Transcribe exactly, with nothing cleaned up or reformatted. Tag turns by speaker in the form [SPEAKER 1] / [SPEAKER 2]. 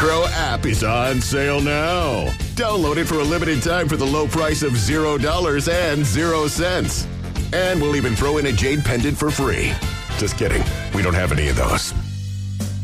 [SPEAKER 1] Crow app is on sale now. Download it for a limited time for the low price of zero dollars and zero cents. And we'll even throw in a jade pendant for free. Just kidding. We don't have any of those.